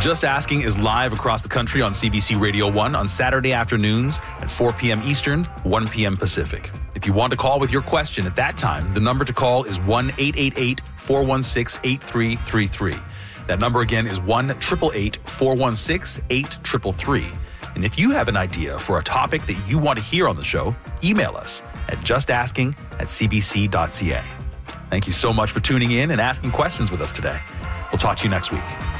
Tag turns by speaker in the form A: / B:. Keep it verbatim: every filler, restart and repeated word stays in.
A: Just Asking is live across the country on C B C Radio one on Saturday afternoons at four p.m. Eastern, one p.m. Pacific. If you want to call with your question at that time, the number to call is one eight eight eight, four one six, eight three three three. That number again is one eight eight eight, four one six, eight three three. And if you have an idea for a topic that you want to hear on the show, email us at justasking at c b c dot c a. Thank you so much for tuning in and asking questions with us today. We'll talk to you next week.